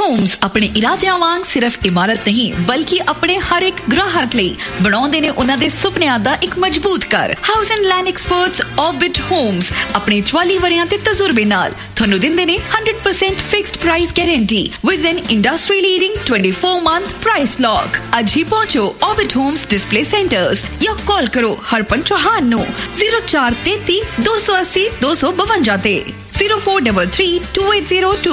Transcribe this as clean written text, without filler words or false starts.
Homes ਆਪਣੇ ਇਰਾਦਿਆਂ ਵਾਂਗ ਸਿਰਫ ਇਮਾਰਤ ਨਹੀਂ ਬਲਕਿ ਆਪਣੇ ਹਰ ਇੱਕ ਗ੍ਰਾਹਕ ਲਈ ਬਣਾਉਂਦੇ ਨੇ ਉਹਨਾਂ ਦੇ ਸੁਪਨਿਆਂ ਦਾ ਇੱਕ ਮਜ਼ਬੂਤ ਘਰ। House and land experts orbit homes ਆਪਣੇ 44 ਵਰਿਆਂ ਦੇ ਤਜਰਬੇ ਨਾਲ ਤੁਹਾਨੂੰ ਦਿੰਦੇ ਨੇ 100% fixed price guarantee with N industry leading 24-month price lock. ਅੱਜ ਹੀ ਪਹੁੰਚੋ ਆਰਬਿਟ ਹੋਮਸ ਡਿਸਪਲੇ ਸੈਂਟਰਸ ਜਾਂ ਕਾਲ ਕਰੋ ਹਰਪਨ ਚੌਹਾਨ ਨੂੰ 0433 280 252 ਤੇ 0433 280